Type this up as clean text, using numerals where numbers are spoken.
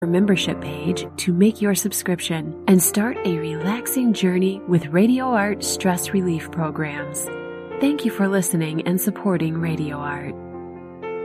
membership page to make your subscription and start a relaxing journey with Radio Art stress relief programs. Thank you for listening and supporting Radio Art.